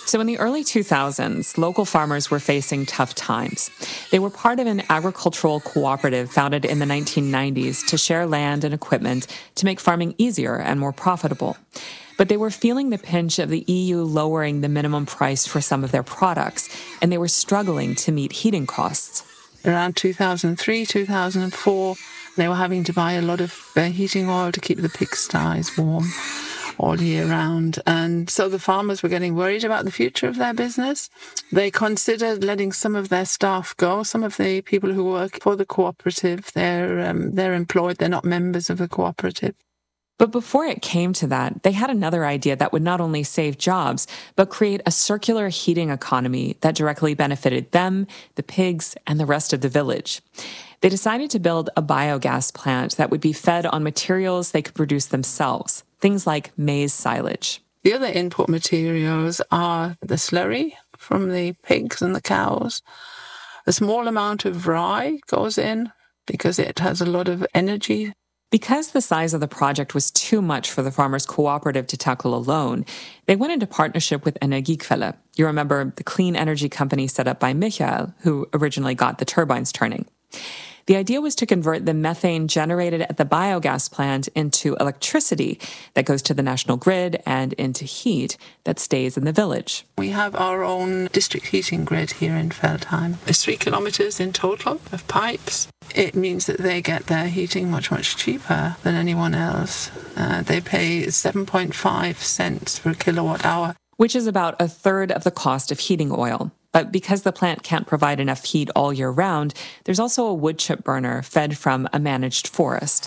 So in the early 2000s, local farmers were facing tough times. They were part of an agricultural cooperative founded in the 1990s to share land and equipment to make farming easier and more profitable. But they were feeling the pinch of the EU lowering the minimum price for some of their products, and they were struggling to meet heating costs. Around 2003, 2004, they were having to buy a lot of heating oil to keep the pigsties warm all year round. And so the farmers were getting worried about the future of their business. They considered letting some of their staff go. Some of the people who work for the cooperative, they're employed, they're not members of the cooperative. But before it came to that, they had another idea that would not only save jobs, but create a circular heating economy that directly benefited them, the pigs, and the rest of the village. They decided to build a biogas plant that would be fed on materials they could produce themselves, things like maize silage. The other input materials are the slurry from the pigs and the cows. A small amount of rye goes in because it has a lot of energy. Because the size of the project was too much for the farmers' cooperative to tackle alone, they went into partnership with Energiequelle. You remember the clean energy company set up by Michael, who originally got the turbines turning. The idea was to convert the methane generated at the biogas plant into electricity that goes to the national grid and into heat that stays in the village. We have our own district heating grid here in Feldheim. There's 3 kilometres in total of pipes. It means that they get their heating much, much cheaper than anyone else. They pay 7.5 cents per kilowatt hour, which is about a third of the cost of heating oil. But because the plant can't provide enough heat all year round, there's also a wood chip burner fed from a managed forest.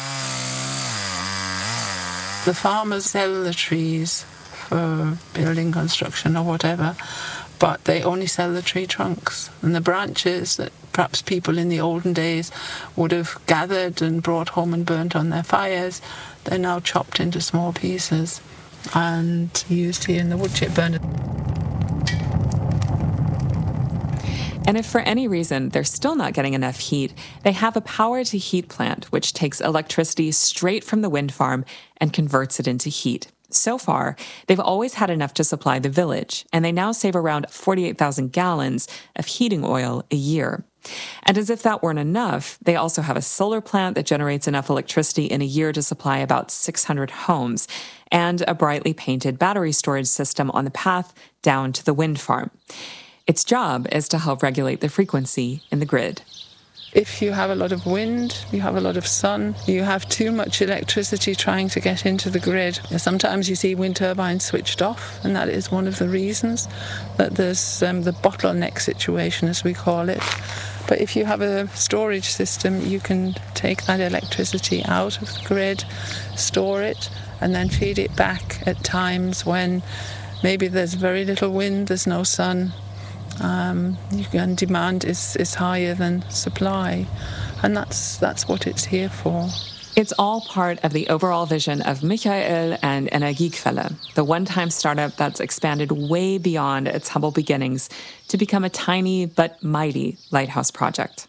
The farmers sell the trees for building construction or whatever, but they only sell the tree trunks. And the branches that perhaps people in the olden days would have gathered and brought home and burnt on their fires, they're now chopped into small pieces and used here in the wood chip burner. And if for any reason they're still not getting enough heat, they have a power-to-heat plant, which takes electricity straight from the wind farm and converts it into heat. So far, they've always had enough to supply the village, and they now save around 48,000 gallons of heating oil a year. And as if that weren't enough, they also have a solar plant that generates enough electricity in a year to supply about 600 homes, and a brightly painted battery storage system on the path down to the wind farm. Its job is to help regulate the frequency in the grid. If you have a lot of wind, you have a lot of sun, you have too much electricity trying to get into the grid. Sometimes you see wind turbines switched off, and that is one of the reasons that there's the bottleneck situation, as we call it. But if you have a storage system, you can take that electricity out of the grid, store it, and then feed it back at times when maybe there's very little wind, there's no sun. Demand is higher than supply, and that's what it's here for. It's all part of the overall vision of Michael and Energiequelle, the one-time startup that's expanded way beyond its humble beginnings to become a tiny but mighty lighthouse project.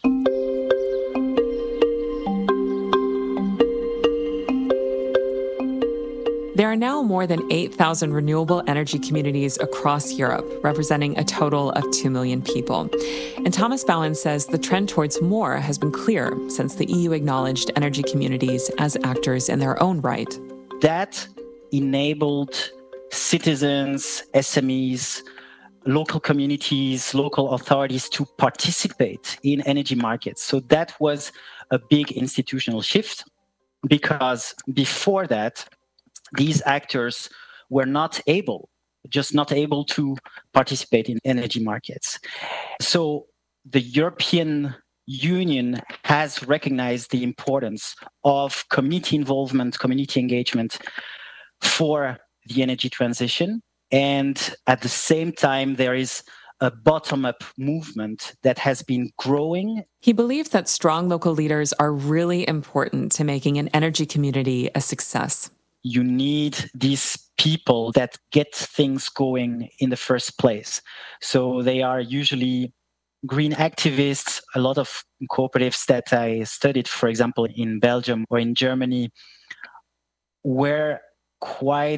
There are now more than 8,000 renewable energy communities across Europe, representing a total of 2 million people. And Thomas Bowen says the trend towards more has been clear since the EU acknowledged energy communities as actors in their own right. That enabled citizens, SMEs, local communities, local authorities to participate in energy markets. So that was a big institutional shift, because before that, these actors were not able to participate in energy markets. So the European Union has recognized the importance of community involvement, community engagement for the energy transition. And at the same time, there is a bottom-up movement that has been growing. He believes that strong local leaders are really important to making an energy community a success. You need these people that get things going in the first place. So they are usually green activists. A lot of cooperatives that I studied, for example, in Belgium or in Germany, were quite